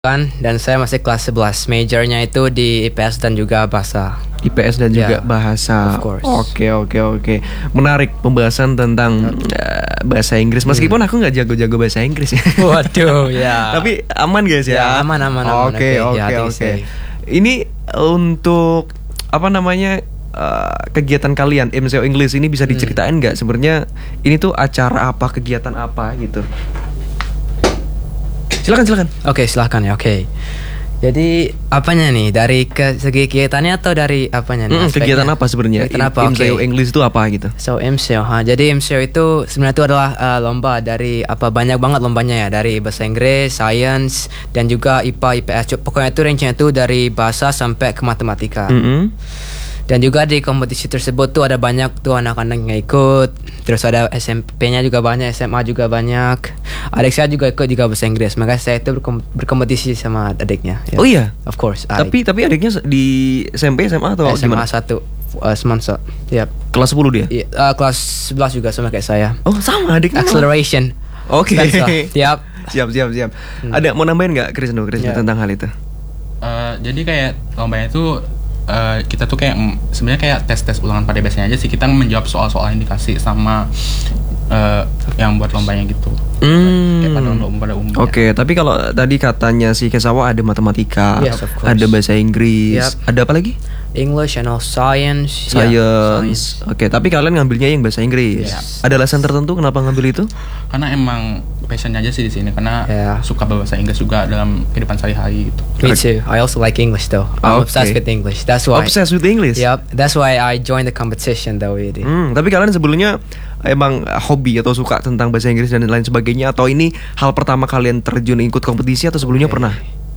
kan, dan saya masih kelas 11. Majornya itu di IPS dan juga bahasa. IPS dan juga bahasa. Of course. Oke. Menarik pembahasan tentang bahasa Inggris. Meskipun aku nggak jago-jago bahasa Inggris ya. Waduh, ya. Tapi aman guys ya. Ya, aman. Oke. Ini untuk apa namanya kegiatan kalian MCO English ini bisa diceritain nggak? Sebenarnya ini tuh acara apa, kegiatan apa gitu? Silakan. Oke, silakan ya. Oke. Jadi apanya nih, dari segi kegiatannya atau dari apanya nih? Kegiatan apa sebenarnya? MCO English itu apa gitu? So MCO, jadi MCO itu sebenarnya itu adalah lomba dari banyak banget lombanya ya, dari bahasa Inggris, Science, dan juga IPA, IPS. Pokoknya itu range-nya itu dari bahasa sampai ke matematika. Dan juga di kompetisi tersebut tuh ada banyak tuh anak-anak yang ikut. Terus ada SMP-nya juga banyak, SMA juga banyak. Adik saya juga ikut juga bahasa Inggris. Makanya saya itu berkompetisi sama adiknya ya. Oh iya? Of course. Tapi adiknya di SMP, SMA atau SMA gimana? 1 Semansa. Yap. Kelas 10 dia? Iya, kelas 11 juga sama kayak saya. Oh sama adiknya. Acceleration. Oke. Yap. Siap. Ada mau nambahin nggak Krisno tentang hal itu? Jadi kayak lombanya itu kita tuh kayak sebenarnya kayak tes ulangan pada biasanya aja sih, kita menjawab soal-soal yang dikasih sama yang buat lombanya gitu. Kayak pada umumnya. Oke, tapi kalau tadi katanya si Kesawa ada matematika, Yes, of course. ada bahasa Inggris, ada apa lagi? English and all Science. Science. Oke, tapi kalian ngambilnya yang bahasa Inggris. Ada alasan tertentu kenapa ngambil itu? Karena emang passionnya aja sih di sini, karena suka bahasa Inggris juga dalam kehidupan sehari-hari gitu. Me too. I also like English though. I'm obsessed with English. That's why. Obsessed with English? Yep. That's why I joined the competition though. Tapi kalian sebelumnya emang hobi atau suka tentang bahasa Inggris dan lain sebagainya, atau ini hal pertama kalian terjun ikut kompetisi atau sebelumnya pernah?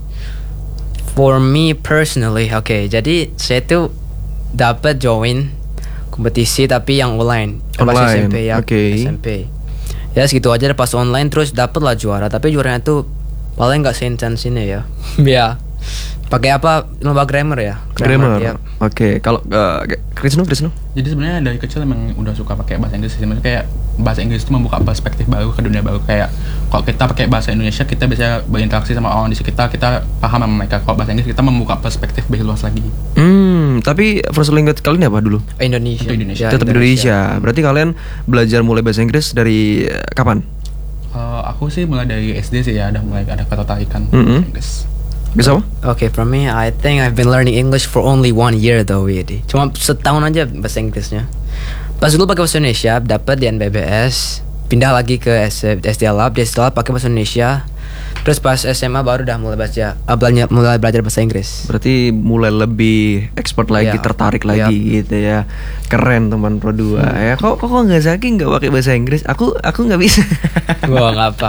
For me personally, jadi saya tuh dapat join kompetisi tapi yang online. Pas SMP ya. SMP. Ya segitu aja, pas online terus dapat lah juara, tapi juaranya tuh paling nggak seintens ini ya. Ya. Pakai apa? Lomba grammar ya. Grammar. Ya. Oke. Kalau Krisno? Jadi sebenarnya dari kecil emang udah suka pakai bahasa Inggris. Sebenarnya kayak bahasa Inggris itu membuka perspektif baru ke dunia baru. Kayak kalau kita pakai bahasa Indonesia, kita bisa berinteraksi sama orang di sekitar, kita paham sama mereka. Kalau bahasa Inggris kita membuka perspektif lebih luas lagi. Tapi first language kalian apa dulu? Indonesia. Tetap Indonesia. Berarti kalian belajar mulai bahasa Inggris dari kapan? Aku sih mulai dari SD sih ya, mulai ada ketertarikan bahasa Inggris. Bisa apa? Okay, for me, I think I've been learning English for only 1 year though, really. Cuma setahun aja bahasa Inggrisnya. Pas dulu pakai bahasa Indonesia, dapat di NBBS, pindah lagi ke SDA Lab, pakai bahasa Indonesia. Terus pas SMA baru udah mulai belajar bahasa Inggris. Berarti mulai lebih expert lagi, tertarik lagi gitu ya. Keren teman Pro 2 ya. Kok nggak Zaki nggak pakai bahasa Inggris? Aku nggak bisa. Gua nggak apa.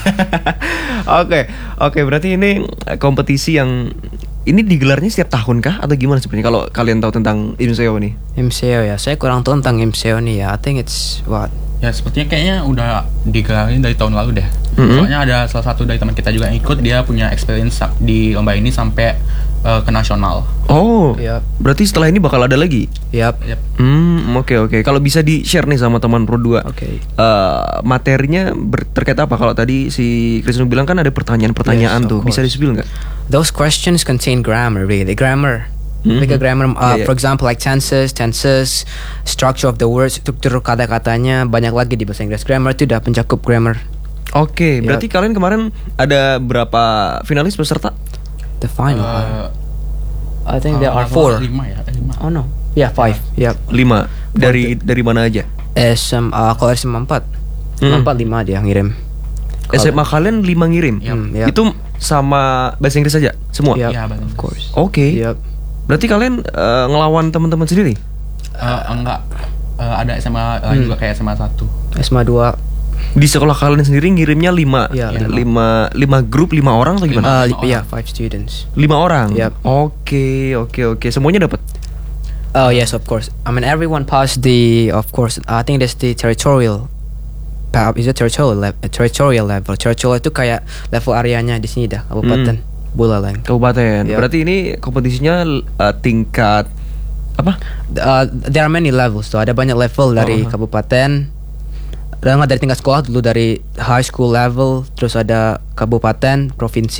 Oke, berarti ini kompetisi yang ini digelarnya setiap tahun kah atau gimana sebenarnya kalau kalian tahu tentang MCO nih? MCO ya, saya kurang tahu tentang MCO nih ya. I think it's what? Ya sepertinya kayaknya udah digelarin dari tahun lalu deh. Soalnya ada salah satu dari teman kita juga yang ikut, dia punya experience di lomba ini sampai ke nasional. Oh, berarti setelah ini bakal ada lagi? Yap. Oke. Kalau bisa di-share nih sama teman Pro 2. Materinya terkait apa? Kalau tadi si Krisno bilang kan ada pertanyaan-pertanyaan tuh. Bisa di-spill nggak? Those questions contain grammar, really. Grammar. Like a grammar, for example, like tenses, structure of the words, struktur kata-katanya, banyak lagi di bahasa Inggris. Grammar itu udah pencakup grammar. Oke, berarti kalian kemarin ada berapa finalis peserta? The final. I think there are 4. 5 ya? 5. Oh no. Yeah, 5. Yep. 5. Dari mana aja? SMA, kalau SMA 4. 4 5 dia ngirim. SMA kalian 5 ngirim? Itu sama bahasa Inggris saja semua? Iya, of course. Oke. Berarti kalian ngelawan teman-teman sendiri? Enggak. Ada SMA lain juga kayak SMA 1. SMA 2. Di sekolah kalian sendiri ngirimnya 5 grup 5 orang atau gimana? 5 students. 5 orang? Oke. Semuanya dapat? Oh yes, of course. I mean everyone passed of course, I think that's the territorial. Is it territorial level? Territorial itu kayak level areanya di sini dah, kabupaten. Buleleng. Kabupaten. Berarti ini kompetisinya tingkat apa? There are many levels. So ada banyak level dari kabupaten. Dari tingkat sekolah dulu, dari high school level, terus ada kabupaten, provinsi.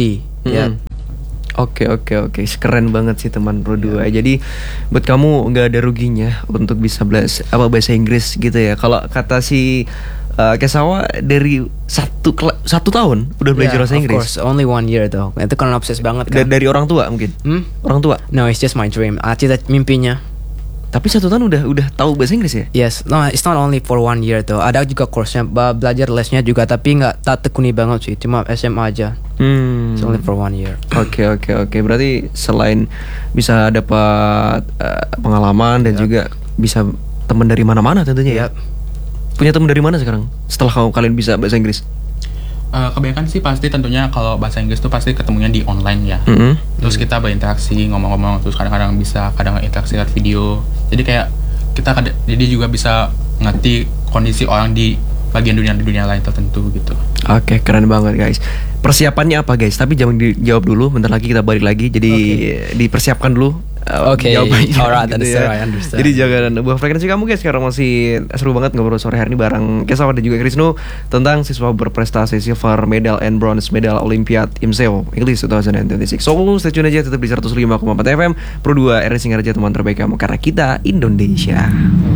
Ya. Oke, keren banget sih teman Pro 2. Jadi buat kamu nggak ada ruginya untuk bisa bahasa Inggris gitu ya. Kalau kata si Kesawa dari satu tahun udah belajar bahasa Inggris. Of course, only 1 year though. Itu kan obses banget kan. Dari orang tua mungkin. Orang tua. No, it's just my dream. Cita mimpinya. Tapi 1 tahun udah tahu bahasa Inggris ya? Yes, no, it's not only for 1 year though. Ada juga course-nya, belajar lesnya juga, tapi tak tekuni banget sih. Cuma SMA aja. It's only for 1 year. Oke. Berarti selain bisa dapat pengalaman dan juga bisa teman dari mana-mana tentunya ya. Punya teman dari mana sekarang? Setelah kalian bisa bahasa Inggris? Kebanyakan sih pasti tentunya kalau bahasa Inggris tuh pasti ketemunya di online ya. Terus kita berinteraksi, ngomong-ngomong, terus kadang-kadang bisa interaksi lewat video. Jadi kayak kita jadi juga bisa ngerti kondisi orang di bagian dunia lain tertentu gitu. Oke, keren banget guys. Persiapannya apa guys? Tapi jangan dijawab dulu, bentar lagi kita balik lagi. Jadi dipersiapkan dulu jawabannya. Alright, gitu ya. I understand. Jadi jangan buah frekuensi kamu guys. Sekarang masih seru banget ngobrol sore hari ini bareng Kesawa dan juga Krisno tentang siswa berprestasi silver medal and bronze medal Olympiad IMSEO English 2026. So stay tune aja, tetap di 105,4 FM Pro 2 RRI Singaraja, teman terbaik kamu, karena kita Indonesia.